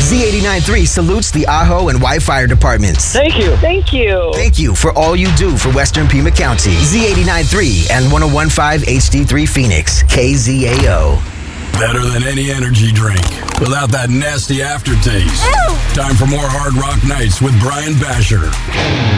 Z89.3 salutes the Ajo and White Fire Departments. Thank you. Thank you. Thank you for all you do for Western Pima County. Z89.3 and 101.5 HD3 Phoenix, KZAO. Better than any energy drink without that nasty aftertaste. Ew. Time for more Hard Rock Nights with Brian Basher.